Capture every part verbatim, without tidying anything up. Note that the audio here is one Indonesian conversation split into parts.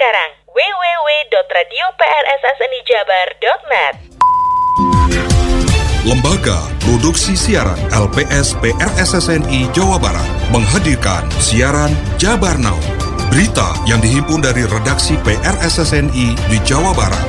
sekarang w w w dot radio p r s s n i jabar dot net. Lembaga Produksi Siaran L P S P R S S N I Jawa Barat menghadirkan siaran Jabar Now. Berita yang dihimpun dari redaksi P R S S N I di Jawa Barat.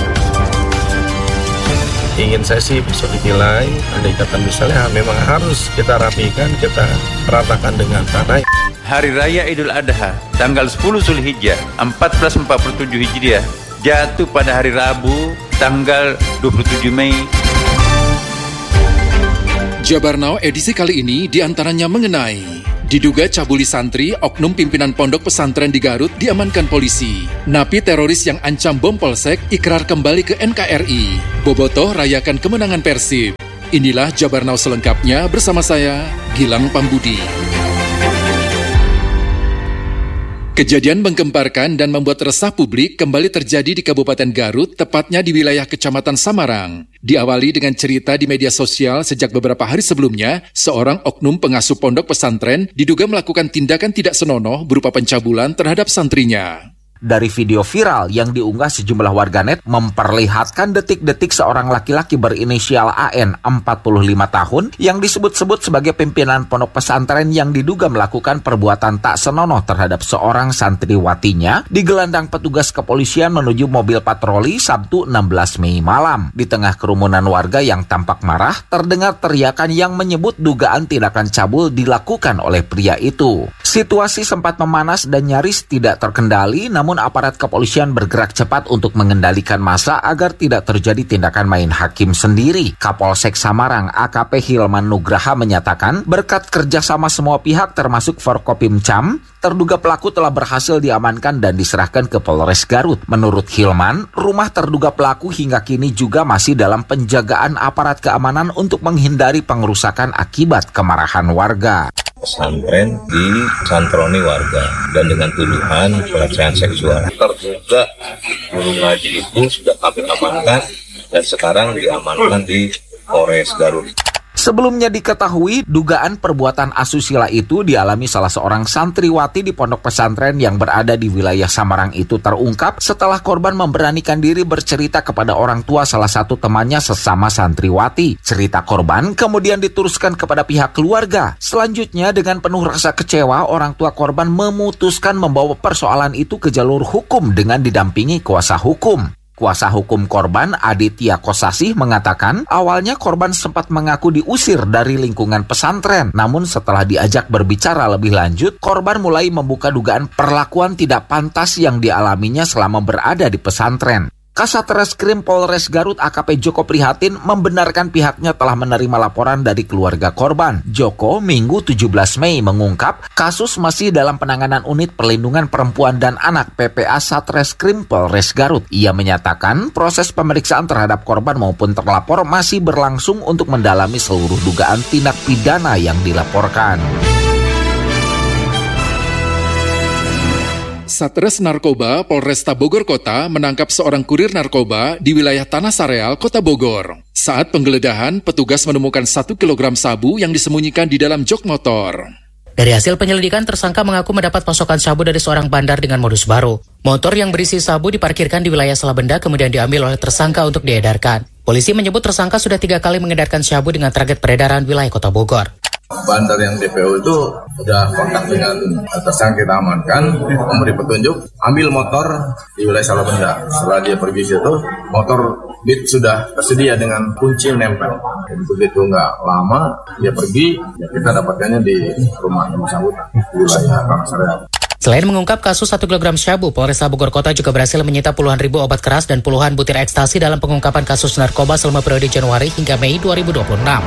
Ingin saya sih besok dinilai, andai kata misalnya memang harus kita rapikan, kita ratakan dengan tanah. Hari Raya Idul Adha, tanggal sepuluh Zulhijjah seribu empat ratus empat puluh tujuh Hijriah, jatuh pada hari Rabu, tanggal dua puluh tujuh Mei. Jabar Now edisi kali ini diantaranya mengenai diduga cabuli santri, oknum pimpinan pondok pesantren di Garut diamankan polisi. Napi teroris yang ancam bom polsek ikrar kembali ke N K R I. Bobotoh rayakan kemenangan Persib. Inilah Jabar Now selengkapnya bersama saya, Gilang Pambudi. Kejadian menggemparkan dan membuat resah publik kembali terjadi di Kabupaten Garut, tepatnya di wilayah Kecamatan Samarang. Diawali dengan cerita di media sosial sejak beberapa hari sebelumnya, seorang oknum pengasuh pondok pesantren diduga melakukan tindakan tidak senonoh berupa pencabulan terhadap santrinya. Dari video viral yang diunggah sejumlah warganet memperlihatkan detik-detik seorang laki-laki berinisial A N empat puluh lima tahun yang disebut-sebut sebagai pimpinan pondok pesantren yang diduga melakukan perbuatan tak senonoh terhadap seorang santriwatinya digelandang petugas kepolisian menuju mobil patroli Sabtu enam belas Mei malam. Di tengah kerumunan warga yang tampak marah, terdengar teriakan yang menyebut dugaan tindakan cabul dilakukan oleh pria itu. Situasi sempat memanas dan nyaris tidak terkendali, namun aparat kepolisian bergerak cepat untuk mengendalikan massa agar tidak terjadi tindakan main hakim sendiri. Kapolsek Samarang A K P Hilman Nugraha menyatakan berkat kerjasama semua pihak termasuk Forkopimcam, terduga pelaku telah berhasil diamankan dan diserahkan ke Polres Garut. Menurut Hilman, rumah terduga pelaku hingga kini juga masih dalam penjagaan aparat keamanan untuk menghindari pengerusakan akibat kemarahan warga. Pesantren di santroni warga dan dengan tuduhan pelecehan seksual. Terduga guru ngaji itu sudah kami amankan dan sekarang diamankan di Polres Garut. Sebelumnya diketahui dugaan perbuatan asusila itu dialami salah seorang santriwati di pondok pesantren yang berada di wilayah Samarang itu terungkap setelah korban memberanikan diri bercerita kepada orang tua salah satu temannya sesama santriwati. Cerita korban kemudian diteruskan kepada pihak keluarga. Selanjutnya dengan penuh rasa kecewa, orang tua korban memutuskan membawa persoalan itu ke jalur hukum dengan didampingi kuasa hukum. Kuasa hukum korban Aditya Kosasih mengatakan awalnya korban sempat mengaku diusir dari lingkungan pesantren. Namun setelah diajak berbicara lebih lanjut, korban mulai membuka dugaan perlakuan tidak pantas yang dialaminya selama berada di pesantren. Kasat Reskrim Polres Garut A K P Joko Prihatin membenarkan pihaknya telah menerima laporan dari keluarga korban. Joko Minggu tujuh belas Mei mengungkap kasus masih dalam penanganan Unit Perlindungan Perempuan dan Anak P P A Satreskrim Polres Garut. Ia menyatakan proses pemeriksaan terhadap korban maupun terlapor masih berlangsung untuk mendalami seluruh dugaan tindak pidana yang dilaporkan. Satres Narkoba Polresta Bogor Kota menangkap seorang kurir narkoba di wilayah Tanah Sareal, Kota Bogor. Saat penggeledahan, petugas menemukan satu kilogram sabu yang disembunyikan di dalam jok motor. Dari hasil penyelidikan, tersangka mengaku mendapat pasokan sabu dari seorang bandar dengan modus baru. Motor yang berisi sabu diparkirkan di wilayah Salabenda kemudian diambil oleh tersangka untuk diedarkan. Polisi menyebut tersangka sudah tiga kali mengedarkan sabu dengan target peredaran wilayah Kota Bogor. Bandar yang D P O itu udah kontak dengan tersangka, kita amankan, memberi petunjuk, ambil motor di wilayah Salabenda. Setelah dia pergi situ, motor Beat sudah tersedia dengan kunci nempel. Jadi begitu nggak lama dia pergi, ya kita dapatkannya di rumah yang bersangkutan di wilayah Tanah Sareal. Selain mengungkap kasus satu kilogram syabu, Polresta Bogor Kota juga berhasil menyita puluhan ribu obat keras dan puluhan butir ekstasi dalam pengungkapan kasus narkoba selama periode Januari hingga Mei dua ribu dua puluh enam.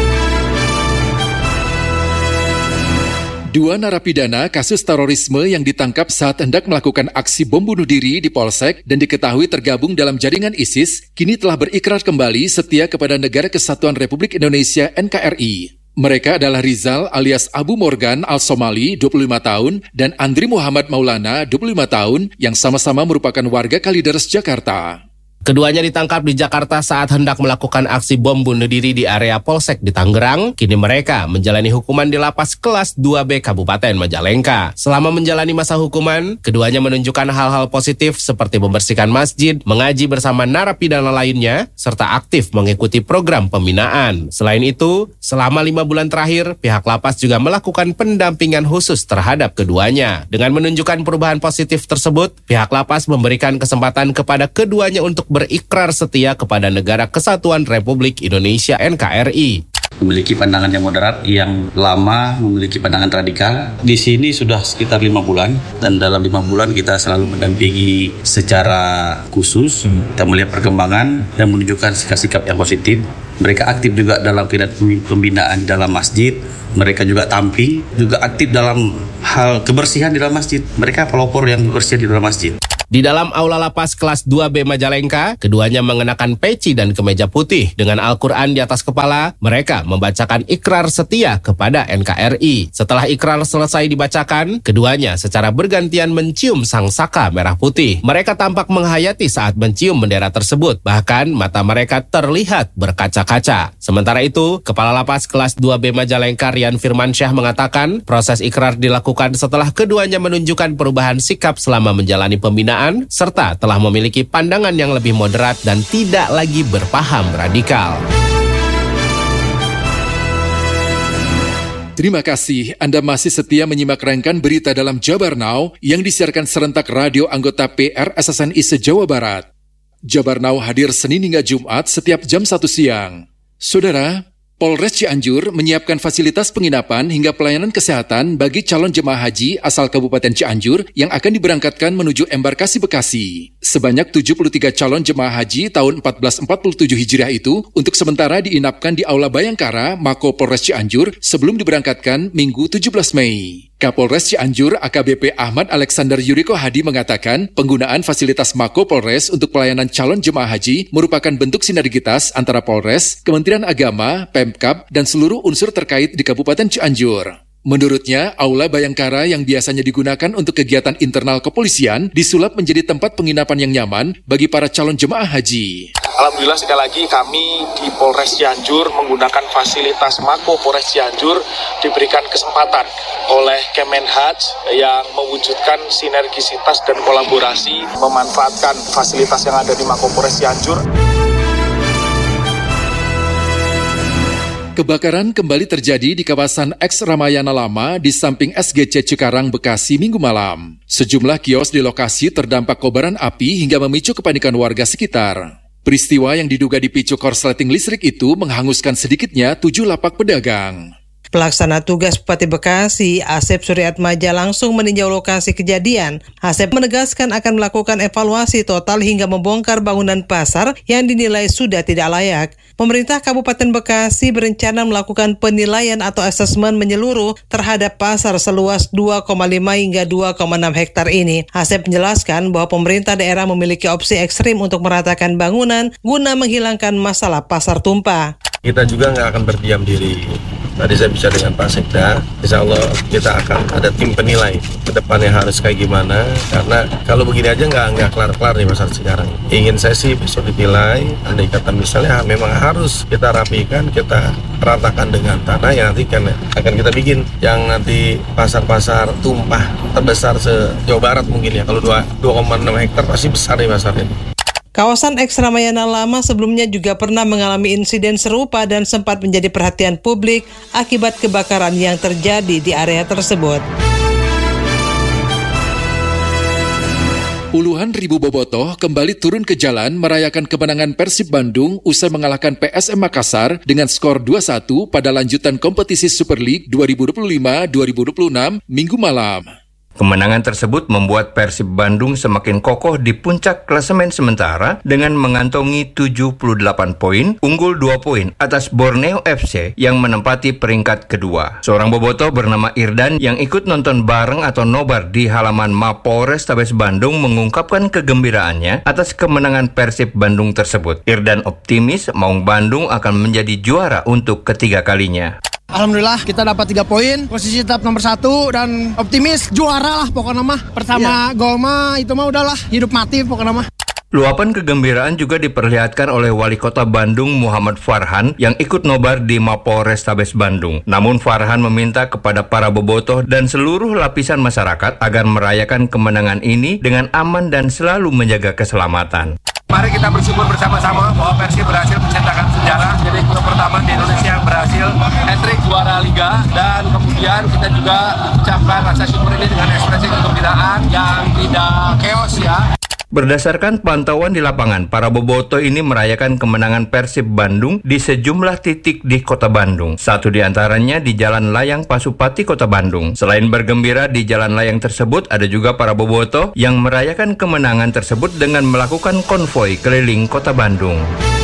Dua narapidana kasus terorisme yang ditangkap saat hendak melakukan aksi bom bunuh diri di Polsek dan diketahui tergabung dalam jaringan ISIS, kini telah berikrar kembali setia kepada Negara Kesatuan Republik Indonesia N K R I. Mereka adalah Rizal alias Abu Morgan Al-Somali, dua puluh lima tahun, dan Andri Muhammad Maulana, dua puluh lima tahun, yang sama-sama merupakan warga Kalideres, Jakarta. Keduanya ditangkap di Jakarta saat hendak melakukan aksi bom bunuh diri di area Polsek di Tangerang. Kini mereka menjalani hukuman di Lapas Kelas dua B Kabupaten Majalengka. Selama menjalani masa hukuman, keduanya menunjukkan hal-hal positif seperti membersihkan masjid, mengaji bersama narapidana lainnya, serta aktif mengikuti program pembinaan. Selain itu, selama lima bulan terakhir, pihak lapas juga melakukan pendampingan khusus terhadap keduanya. Dengan menunjukkan perubahan positif tersebut, pihak lapas memberikan kesempatan kepada keduanya untuk berikrar setia kepada Negara Kesatuan Republik Indonesia N K R I. Memiliki pandangan yang moderat, yang lama memiliki pandangan radikal. Di sini sudah sekitar lima bulan, dan dalam lima bulan kita selalu mendampingi secara khusus. Kita melihat perkembangan dan menunjukkan sikap-sikap yang positif. Mereka aktif juga dalam kegiatan pembinaan dalam masjid. Mereka juga tampil, juga aktif dalam hal kebersihan di dalam masjid. Mereka pelopor yang bersih di dalam masjid. Di dalam aula lapas kelas dua B Majalengka, keduanya mengenakan peci dan kemeja putih. Dengan Al-Quran di atas kepala, mereka membacakan ikrar setia kepada N K R I. Setelah ikrar selesai dibacakan, keduanya secara bergantian mencium sang saka merah putih. Mereka tampak menghayati saat mencium bendera tersebut. Bahkan mata mereka terlihat berkaca-kaca. Sementara itu, Kepala Lapas kelas dua B Majalengka Rian Firmansyah mengatakan, proses ikrar dilakukan setelah keduanya menunjukkan perubahan sikap selama menjalani pembinaan, serta telah memiliki pandangan yang lebih moderat dan tidak lagi berpaham radikal. Terima kasih Anda masih setia menyimak rangkaian berita dalam Jabar Now yang disiarkan serentak radio anggota P R S S N I se-Jawa Barat. Jabar Now hadir Senin hingga Jumat setiap jam satu siang. Saudara, Polres Cianjur menyiapkan fasilitas penginapan hingga pelayanan kesehatan bagi calon jemaah haji asal Kabupaten Cianjur yang akan diberangkatkan menuju embarkasi Bekasi. Sebanyak tujuh puluh tiga calon jemaah haji tahun seribu empat ratus empat puluh tujuh Hijriah itu untuk sementara diinapkan di Aula Bayangkara, Mako Polres Cianjur sebelum diberangkatkan Minggu tujuh belas Mei. Kapolres Cianjur A K B P Ahmad Alexander Yuriko Hadi mengatakan penggunaan fasilitas Mako Polres untuk pelayanan calon jemaah haji merupakan bentuk sinergitas antara Polres, Kementerian Agama, Pemkab, dan seluruh unsur terkait di Kabupaten Cianjur. Menurutnya, Aula Bayangkara yang biasanya digunakan untuk kegiatan internal kepolisian disulap menjadi tempat penginapan yang nyaman bagi para calon jemaah haji. Alhamdulillah sekali lagi kami di Polres Cianjur menggunakan fasilitas Mako Polres Cianjur diberikan kesempatan oleh Kemenhaj yang mewujudkan sinergisitas dan kolaborasi memanfaatkan fasilitas yang ada di Mako Polres Cianjur. Kebakaran kembali terjadi di kawasan X Ramayana Lama di samping S G C Cikarang, Bekasi minggu malam. Sejumlah kios di lokasi terdampak kobaran api hingga memicu kepanikan warga sekitar. Peristiwa yang diduga dipicu korsleting listrik itu menghanguskan sedikitnya tujuh lapak pedagang. Pelaksana tugas Bupati Bekasi, Asep Suryatmaja langsung meninjau lokasi kejadian. Asep menegaskan akan melakukan evaluasi total hingga membongkar bangunan pasar yang dinilai sudah tidak layak. Pemerintah Kabupaten Bekasi berencana melakukan penilaian atau asesmen menyeluruh terhadap pasar seluas dua koma lima hingga dua koma enam hektar ini. Asep menjelaskan bahwa pemerintah daerah memiliki opsi ekstrim untuk meratakan bangunan guna menghilangkan masalah pasar tumpah. Kita juga nggak akan berdiam diri. Tadi saya bicara dengan Pak Sekda, insya Allah kita akan ada tim penilai ke depannya harus kayak gimana, karena kalau begini aja nggak nggak kelar-kelar nih pasar sekarang. Ingin saya sih besok dinilai, andai kata misalnya memang harus kita rapikan, kita ratakan dengan tanah yang nanti kan akan kita bikin yang nanti pasar-pasar tumpah terbesar se-Jawa Barat mungkin ya, kalau dua koma enam hektar pasti besar nih pasarnya. Kawasan X Ramayana Lama sebelumnya juga pernah mengalami insiden serupa dan sempat menjadi perhatian publik akibat kebakaran yang terjadi di area tersebut. Puluhan ribu bobotoh kembali turun ke jalan merayakan kemenangan Persib Bandung usai mengalahkan P S M Makassar dengan skor dua satu pada lanjutan kompetisi Super League dua ribu dua puluh lima dua ribu dua puluh enam minggu malam. Kemenangan tersebut membuat Persib Bandung semakin kokoh di puncak klasemen sementara dengan mengantongi tujuh puluh delapan poin, unggul dua poin atas Borneo F C yang menempati peringkat kedua. Seorang bobotoh bernama Irdan yang ikut nonton bareng atau nobar di halaman Mapolres Tabes Bandung mengungkapkan kegembiraannya atas kemenangan Persib Bandung tersebut. Irdan optimis Maung Bandung akan menjadi juara untuk ketiga kalinya. Alhamdulillah kita dapat tiga poin, posisi tetap nomor satu dan optimis juara lah pokoknya mah. Pertama yeah. Gol mah itu mah udahlah hidup mati pokoknya mah. Luapan kegembiraan juga diperlihatkan oleh Wali Kota Bandung Muhammad Farhan yang ikut nobar di Mapolrestabes Bandung. Namun Farhan meminta kepada para bobotoh dan seluruh lapisan masyarakat agar merayakan kemenangan ini dengan aman dan selalu menjaga keselamatan. Mari kita bersyukur bersama-sama bahwa Persib berhasil mencetakkan sejarah. Jadi klub pertama di Indonesia yang berhasil hat-trick juara Liga, dan kemudian kita juga ucapkan rasa syukur ini dengan ekspresi kegembiraan yang tidak keos ya. Berdasarkan pantauan di lapangan, para bobotoh ini merayakan kemenangan Persib Bandung di sejumlah titik di Kota Bandung. Satu di antaranya di Jalan Layang Pasupati, Kota Bandung. Selain bergembira di Jalan Layang tersebut, ada juga para bobotoh yang merayakan kemenangan tersebut dengan melakukan konvoi keliling Kota Bandung.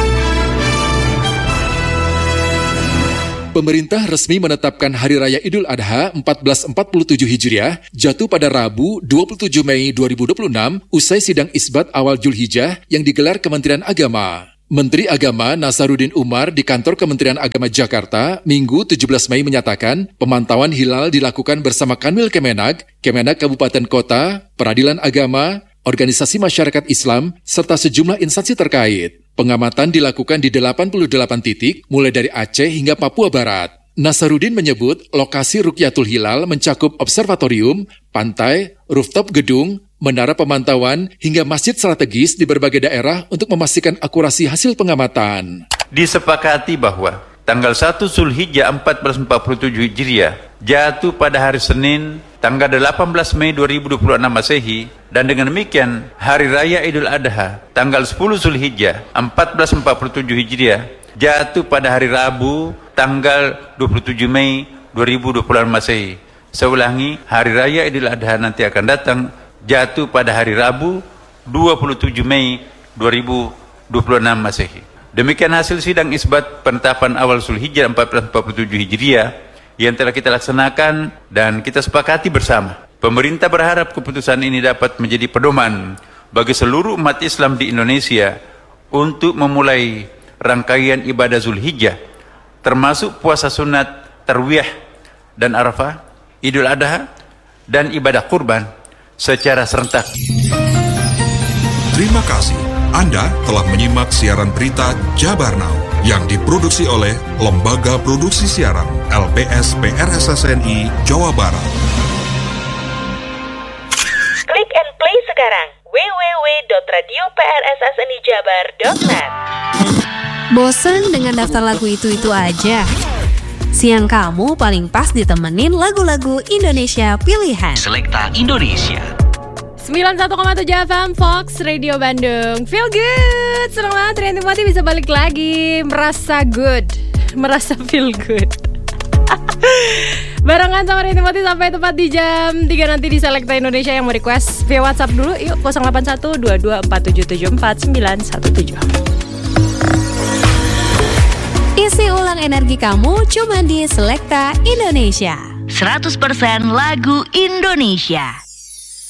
Pemerintah resmi menetapkan Hari Raya Idul Adha seribu empat ratus empat puluh tujuh Hijriah jatuh pada Rabu dua puluh tujuh Mei dua ribu dua puluh enam usai sidang isbat awal Zulhijjah yang digelar Kementerian Agama. Menteri Agama Nasaruddin Umar di kantor Kementerian Agama Jakarta Minggu tujuh belas Mei menyatakan pemantauan hilal dilakukan bersama Kanwil Kemenag, Kemenag Kabupaten Kota, Peradilan Agama, organisasi masyarakat Islam, serta sejumlah instansi terkait. Pengamatan dilakukan di delapan puluh delapan titik, mulai dari Aceh hingga Papua Barat. Nasaruddin menyebut lokasi Rukyatul Hilal mencakup observatorium, pantai, rooftop gedung, menara pemantauan, hingga masjid strategis di berbagai daerah untuk memastikan akurasi hasil pengamatan. Disepakati bahwa tanggal satu Zulhijjah seribu empat ratus empat puluh tujuh Hijriah jatuh pada hari Senin, tanggal delapan belas Mei dua ribu dua puluh enam Masehi, dan dengan demikian Hari Raya Idul Adha tanggal sepuluh Zulhijjah seribu empat ratus empat puluh tujuh Hijriah jatuh pada hari Rabu tanggal dua puluh tujuh Mei dua ribu dua puluh enam Masehi. Saya ulangi, Hari Raya Idul Adha nanti akan datang jatuh pada hari Rabu dua puluh tujuh Mei dua ribu dua puluh enam Masehi. Demikian hasil sidang isbat penetapan awal Zulhijjah seribu empat ratus empat puluh tujuh Hijriah yang telah kita laksanakan dan kita sepakati bersama. Pemerintah berharap keputusan ini dapat menjadi pedoman bagi seluruh umat Islam di Indonesia untuk memulai rangkaian ibadah Zulhijjah, termasuk puasa sunat, tarwiyah, dan Arafah, Idul Adha, dan ibadah kurban secara serentak. Terima kasih. Anda telah menyimak siaran berita Jabar Now yang diproduksi oleh Lembaga Produksi Siaran L P S P R S S N I Jawa Barat. Klik and play sekarang w w w dot radio p r s s n i jabar dot net. Bosan dengan daftar lagu itu-itu aja? Siang kamu paling pas ditemenin lagu-lagu Indonesia pilihan. Selekta Indonesia. sembilan puluh satu koma tujuh F M Fox Radio Bandung. Feel good. Senang banget Rian Timothy bisa balik lagi. Merasa good. Merasa feel good. Barengan sama Rian Timothy sampai tepat di jam tiga nanti di Selekta Indonesia. Yang mau request via WhatsApp dulu. Yuk nol delapan satu dua dua empat tujuh tujuh empat sembilan satu tujuh. Isi ulang energi kamu cuma di Selekta Indonesia. seratus persen lagu Indonesia.